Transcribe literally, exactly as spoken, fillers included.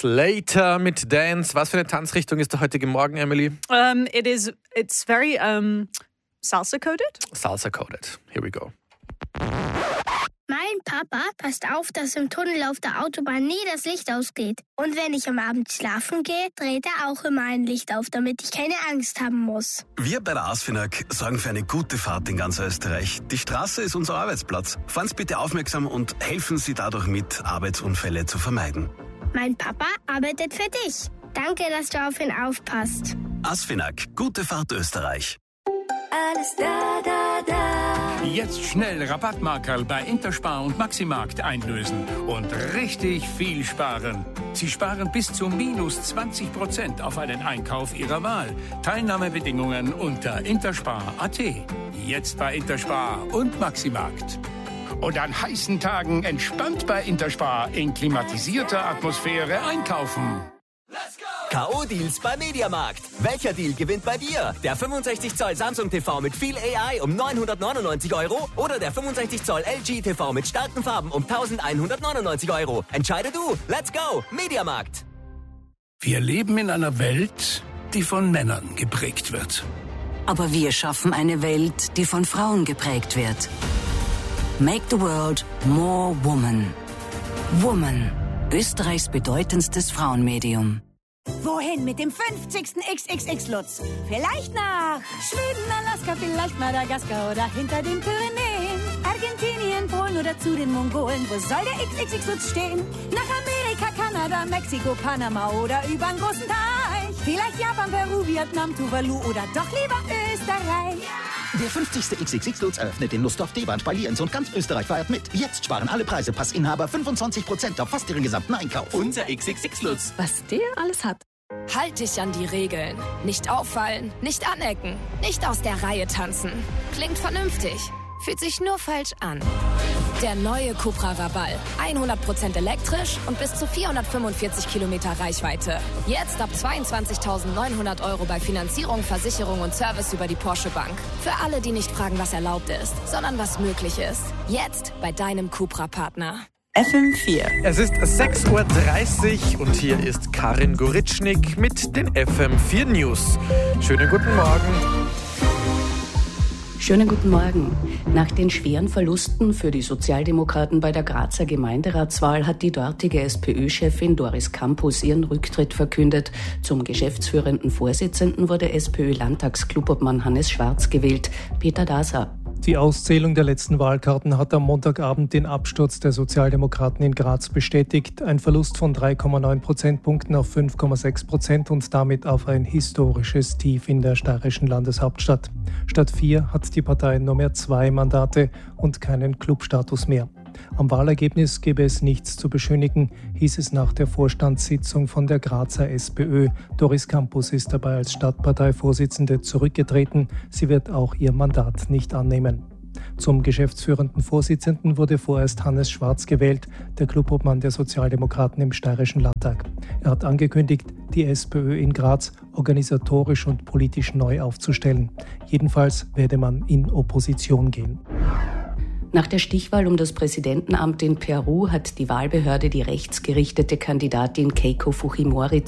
Slater mit Dance. Was für eine Tanzrichtung ist der heutige Morgen, Emily? Um, it is, it's very um, salsa-coded. Salsa-coded. Here we go. Mein Papa passt auf, dass im Tunnel auf der Autobahn nie das Licht ausgeht. Und wenn ich am Abend schlafen gehe, dreht er auch immer ein Licht auf, damit ich keine Angst haben muss. Wir bei der ASFINAG sorgen für eine gute Fahrt in ganz Österreich. Die Straße ist unser Arbeitsplatz. Fahren Sie bitte aufmerksam und helfen Sie dadurch mit, Arbeitsunfälle zu vermeiden. Mein Papa arbeitet für dich. Danke, dass du auf ihn aufpasst. ASFINAG, gute Fahrt Österreich. Alles da, da, da. Jetzt schnell Rabattmarkerl bei Interspar und Maximarkt einlösen und richtig viel sparen. Sie sparen bis zu minus zwanzig Prozent auf einen Einkauf Ihrer Wahl. Teilnahmebedingungen unter interspar punkt at. Jetzt bei Interspar und Maximarkt. Und an heißen Tagen entspannt bei Interspar in klimatisierter Atmosphäre einkaufen. K O-Deals bei Mediamarkt. Welcher Deal gewinnt bei dir? Der fünfundsechzig Zoll Samsung T V mit viel A I um neunhundertneunundneunzig Euro oder der fünfundsechzig Zoll L G T V mit starken Farben um elfhundertneunundneunzig Euro. Entscheide du. Let's go. Mediamarkt. Wir leben in einer Welt, die von Männern geprägt wird. Aber wir schaffen eine Welt, die von Frauen geprägt wird. Make the world more woman. Woman. Österreichs bedeutendstes Frauenmedium. Wohin mit dem fünfzigsten X X X-Lutz? Vielleicht nach Schweden, Alaska, vielleicht Madagaskar oder hinter den Pyrenäen. Argentinien, Polen oder zu den Mongolen. Wo soll der X X X-Lutz stehen? Nach Amerika, Kanada, Mexiko, Panama oder übern großen Teich. Vielleicht Japan, Peru, Vietnam, Tuvalu oder doch lieber Österreich. Der fünfzigste X X X-Lutz eröffnet in Lustdorf, Debahn, Spaliens und ganz Österreich feiert mit. Jetzt sparen alle Preise. Passinhaber fünfundzwanzig Prozent auf fast ihren gesamten Einkauf. Unser X X X-Lutz. Was der alles hat. Halt dich an die Regeln. Nicht auffallen, nicht anecken, nicht aus der Reihe tanzen. Klingt vernünftig, fühlt sich nur falsch an. Der neue Cupra Raval. hundert Prozent elektrisch und bis zu vierhundertfünfundvierzig Kilometer Reichweite. Jetzt ab zweiundzwanzigtausendneunhundert Euro bei Finanzierung, Versicherung und Service über die Porsche Bank. Für alle, die nicht fragen, was erlaubt ist, sondern was möglich ist. Jetzt bei deinem Cupra-Partner. F M vier. Es ist sechs Uhr dreißig und hier ist Karin Goritschnik mit den F M vier News. Schönen guten Morgen. Schönen guten Morgen. Nach den schweren Verlusten für die Sozialdemokraten bei der Grazer Gemeinderatswahl hat die dortige SPÖ-Chefin Doris Campus ihren Rücktritt verkündet. Zum geschäftsführenden Vorsitzenden wurde SPÖ-Landtagsklubobmann Hannes Schwarz gewählt. Peter Daser. Die Auszählung der letzten Wahlkarten hat am Montagabend den Absturz der Sozialdemokraten in Graz bestätigt. Ein Verlust von drei Komma neun Prozentpunkten auf fünf Komma sechs Prozent und damit auf ein historisches Tief in der steirischen Landeshauptstadt. Statt vier hat die Partei nur mehr zwei Mandate und keinen Clubstatus mehr. Am Wahlergebnis gebe es nichts zu beschönigen, hieß es nach der Vorstandssitzung von der Grazer SPÖ. Doris Campus ist dabei als Stadtparteivorsitzende zurückgetreten. Sie wird auch ihr Mandat nicht annehmen. Zum geschäftsführenden Vorsitzenden wurde vorerst Hannes Schwarz gewählt, der Clubobmann der Sozialdemokraten im Steirischen Landtag. Er hat angekündigt, die SPÖ in Graz organisatorisch und politisch neu aufzustellen. Jedenfalls werde man in Opposition gehen. Nach der Stichwahl um das Präsidentenamt in Peru hat die Wahlbehörde die rechtsgerichtete Kandidatin Keiko Fujimori